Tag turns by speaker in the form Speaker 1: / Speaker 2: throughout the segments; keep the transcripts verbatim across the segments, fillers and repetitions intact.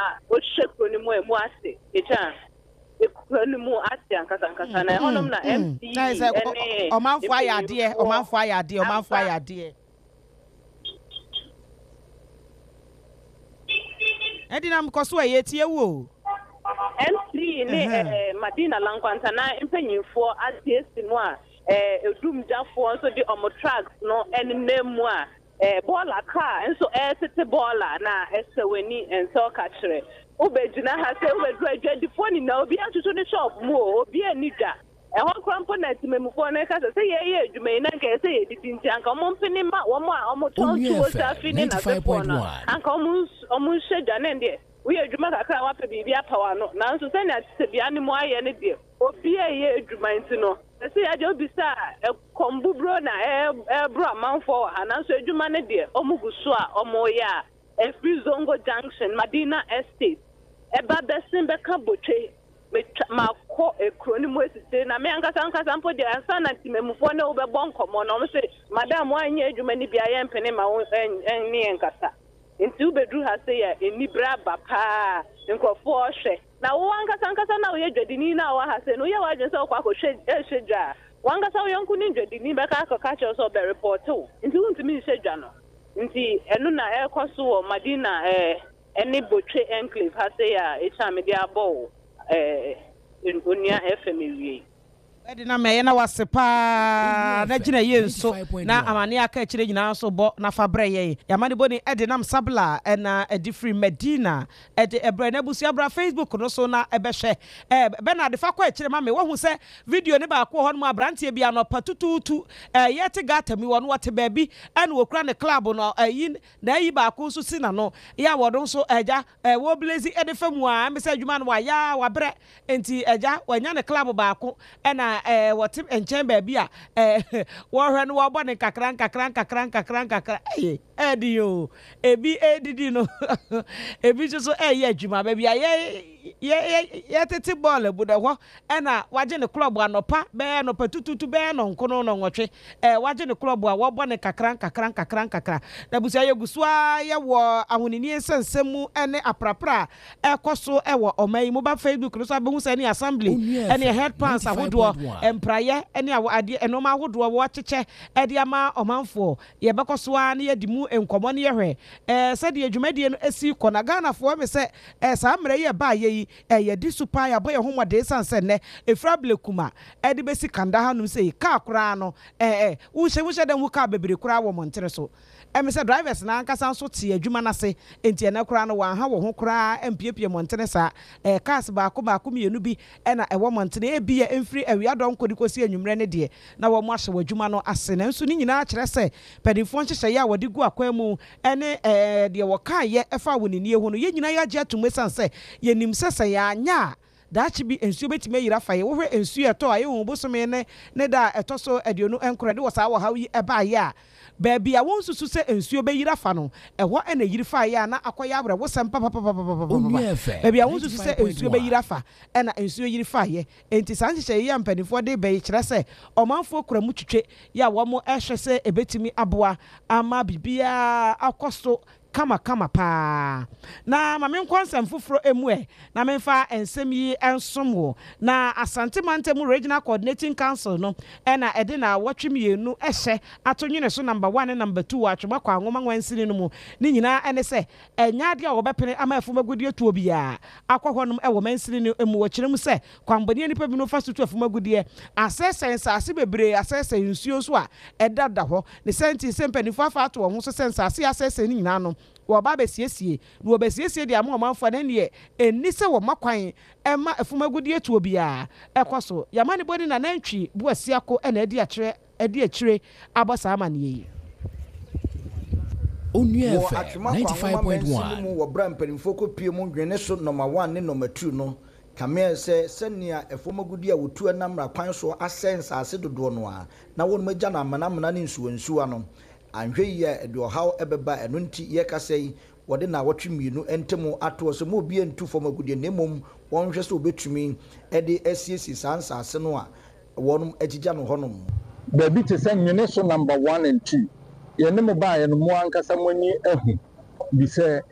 Speaker 1: na o sheko ni mo e mo ase e chan e ko ni mo ase ankasa ankasa na honom na M C ene
Speaker 2: o man fo ayade o man fo ayade o man fo ayade Edina mkoso ayetie wo
Speaker 1: M C ni eh Madina Lankwanta na empanyinfo asiesi no a eh edumjafo nso di omo tracks no enemu a eh baller car nso eh tete baller na eseweni enso ka kire obejina ha se obedu adwadifo ni na obi atutu ni shop mu obi anida eh ho component memufo na ka se ye ye adwuma na ka se ye didinti anka mo mpini ma wo mo a omo tonto wo safi ni na se na anka omo omo shedwa ne ndie we adwuma kakra wa pe bibia pawa no na nso se na tebia ni mo aye ne de obi eye adwuma nti no se ya je obi sa kombubro na e bro amanfo ha na nso adwuma ne de omuguso a omo ya e free zongo junction Madina Estate e ba besin be ka botwe ma ko e kroni mo esite na me ankasa ankasa mpo de ansa na timemufo ne wo be bon komo no se madam anya adwuma ni bia ye mpene ma en ni enkasa nti ubedru ha se ya enibra bapa nkofo ohwe na wo ankasa ankasa na wo ye dwadini na wo ha se no ye wa dwen se wo kwa ko hwe ehwedwa wangasa wo yonku ni dwadini be ka akaka cho so be report o nti wuntimi nhwedwa no nti enu na ekoso wo Madina eh eni botwe enclave ha se ya echa me dia bo eh onia F M wie
Speaker 2: Edina me na wasepa na gina ye nso na amane aka kire nyina so bo na fabre ye yamane boni Edinam Sabla na edifree Medina ede ebre na busu abra Facebook no so na ebehwe eh be na de fa kwa kire ma me wo hu se video ne ba ko ho no abrantie bia no patututu eh yete gata mi wono wote ba bi ene wokura ne club no ayi na yi ba ko so sina no ya wodon so eja eh wo blaze ede famu a me se adwuma no wa ya wa bre enti eja wanya ne club ba ko ena eh what enchen baby a eh wo hwe no wo bo ne kakran kakran kakran kakran kakran eh edi yo ebi edidi no ebi so eh ye adwuma baby a ye ye ye tete ball bu da ho ena waje ne club anopa be no patututu be no nkono no nwotwe eh waje ne club a wo bo ne kakran kakran kakran kakran na busia ye gusua ye wo ahonini ensensemu ene aprapra ekoso e wo omai mo ba Facebook no so abehu se ne assembly ene head pants ahodo empraye ene awo ade enoma ahodo wo cheche ede ama omanfo ye bekoso a ne yedimu enkomo ne yehwe eh se de adwumadie no esi kona Ghana fo me se eh sa mra ye ba ye eh ye di super ya boy ho mode sanse ne efra blekuma ede besi kanda hanum se ka kura no eh eh wo hye wo hye dem wo ka bebere kura wo montere so em se drivers na ankasa so tie adwuma na se enti na kura no wan ha wo ho kura empiepie montere sa eh cars ba ko ba ko mienu bi e na e wo montere e bi ye emfiri awia don kodi kosi anwumre ne de na wo mo ahye wadwuma no ase na nso ni nyina kire se pedifo nhyehyɛ ya wodi gu akwan mu ene eh de wo ka ye efa wo ni hu no ye nyina ya gye atum sanse ye nim sese ya anya daachi bi ensuo betime yira faye wo hwe ensuo eto aye hu bosome ne ne da eto so aduonu enkore de wo sa wo hawi eba ye a baabi a won susu se ensuo be yira fa no eho ena yiri fa ye na akoya abra wo sem papa papa papa baabi a won susu se ensuo be yira fa ena ensuo yiri fa ye enti sanhye ye ampanifo de be kire se omanfo kura mu twetwe ya wo mo ehwe se ebetimi aboa ama bibia akoso kama kama pa na mame nkonsem fufuro emu e na memfa ensem yi ensomo na Asante Mantemu Regional Coordinating Council no e na ede na wotwemienu ehye atonwene so number one and number two atweba kwa ngoma nwansini no mu ni nyina ene se enyade a wobepene ama afumagudie tuo bia akwohonom e wo mansini no emu wokirem se kwambone nipa bi no fa so tu afumagudie asese nsase bebre asese nsuo so a edada ho ne senti sempani fa fa to ho so sensase asese ni nyina no wo ba besiesie wo besiesie dia ma manfo na ne eni se wo makwan ema afumagudie tuo bia ekoso yamane boni na nantwi bu asiako ena adi akire adi akire abosa amane yi
Speaker 3: Onu F M ninety-five point one
Speaker 4: wo bra mpanimfo ko pie mu dwene so number one ne number two no kame se senia afumagudie wotu anamra kwan so asense ase dodo no a na wonu magya na amana amana ne nsuwa nsuwa no anhwe ye edo haw ebeba eno nti ye kasei wode na wotwemienu entemu ato so mo bie ntu fomagudie nemom wonhwe so obetumi ede asiesi sansa ase no a wonum agigya no honom
Speaker 5: ba bi te se nwene so number one and two ye ne mo ba ye no mo ankasa moni ahu bi se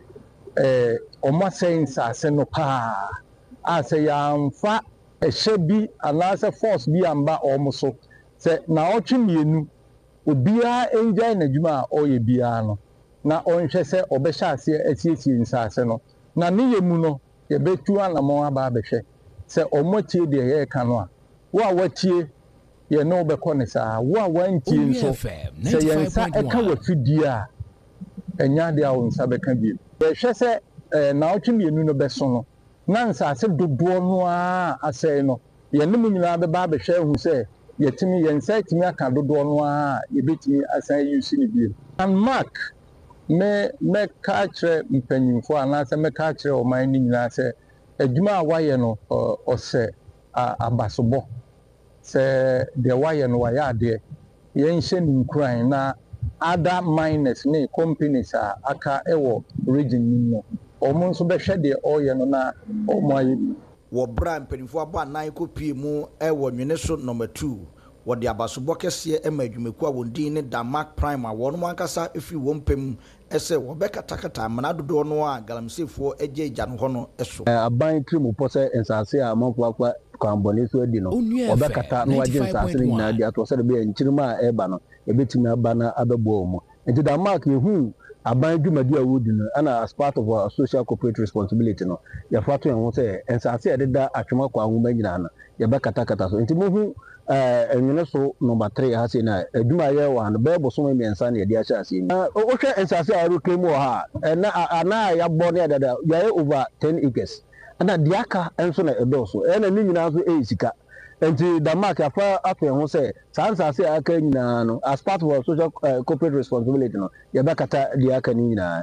Speaker 5: eh omo sense ase no pa ase ya mfa ehye bi anase force bi amba omo so se na otwe mienu obia enjai na djuma oye bia no na onhwe se obehya ase asiesie nsase no na ne yemu no ye betu anamo aba behwe se omo tie de ye ka no a wo a watie ye no obekọ ne saa wo a wantie nso se yensa eka wafidie a enya de a wonsa beka bi ye hwe se na otwe mienu no beso no na nsase dodo no a asey no ye ne mu nyina be ba behwe hu se yetimi yensa timi aka dodo no a ye betimi asan use ni bi and mark me me ka kire mpanyimfo anase me ka kire o man ni nyina se adwuma a waye no ose abasobo se de waye no waye ade yen hye ni nkran na other miners ne companies a aka ewo region ni no omo nso be hwe de oye no na omo aye
Speaker 4: wo bra mpanyimfo aba nan ko pie mu ewo nwene so number two wo de abasobo kese e ma adwumaku a wondin ne Damak Prime a won mo ankasa efi wompem ese wo be katakata amana dodo no a galamsefo eje ija no hono eso
Speaker 6: aban krimu pose ensase a manfo akwa kwambone so adi no obekata no waje nsase ni na adi ato se de be nchirima a eba no ebetimi aba na abebo mo enti Damak ehu aban dwumadi a wodi no ana as part of our social corporate responsibility no ya fato en ho se ensase ededa atwema kwa ahoma nyina na ya be katakata so enti mo hu eh enwene so number three ha se na adwuma ye wa no be boso me ensa na ye dia sha se ni o hwe ensase a ro kemu ha na ana ya bo ne dada ya over ten acres ana diaka enso na edoso e na ni nyina so e sika enti Damak afa ato en ho se sansase aka nyina no as part of our social uh, corporate responsibility no ya be kata diaka ni nyina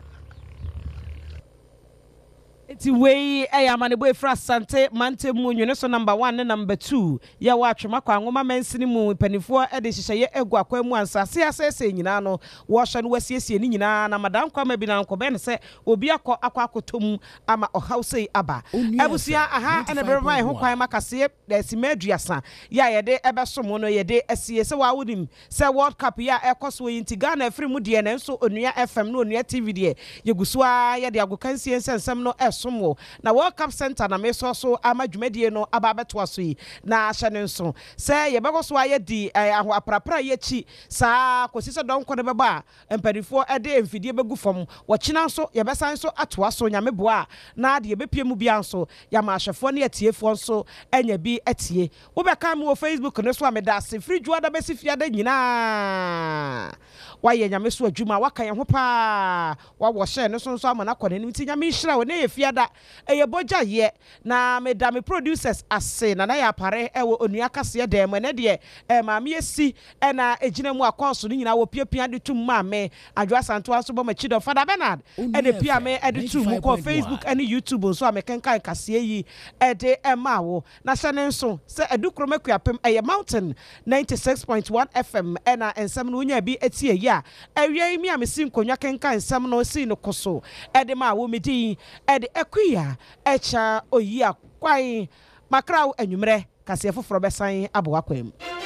Speaker 2: Iti wei eya manebo efra sante mante mu nwene so number one ne number two ya wa atwema kwa ngoma mensini mu panifo e de hyehyeye egu akwa mu ansase asese nyina no wo hye no wasiesie ni nyina na madam kwa ma bi na nko ben se obi akọ akwa akotom ama ohause aba abusia aha ene berema ho kwan makase de simaduasa ya ye de ebesom no ye de asie se wa wodim se World Cup ya ekoso yinti Ghana afri mu de na nso onua F M no onua T V de yegusua ye de agokansie nsensem no somo na World Cup Center na meso so amadwumadie no ababeto aso yi na ahye nso se ye bego so aye di aho aprapra ye chi saa kosise donko ne beba empadifo ede emfidie begu fom wo china so ye besan so atoa so nyame boa na de ye bepie mu bia nso ya ma ahwefo ne atiefo nso enya bi atie wo beka mu Facebook ne so ameda se free juada besi fiada nyina waye nyame so adwuma waka ye ho pa wa wo hye ne so nso amana kone nim ti nyame hira wo ne ye fiada eye boja ye na me da me producers ase na na ya pare ewo onua kase dem ne de e ma me esi e na ejina mu akonso ni nyina wo piapia de tum ma me adwa santo aso bo machi do Father Bernard e de pia me e de tum ko Facebook and YouTube so amekenkan kase yi e de e ma wo na hye ne nso se edukro makuapem eye Mountain ninety-six point one F M e na ensem no nya bi etie yi a ewie mi amesi nkonwa kenkan ensem no si no koso e de ma wo medi e de ekuya echa oyi akwai makraw anwumre kase foforo besan aboakwam.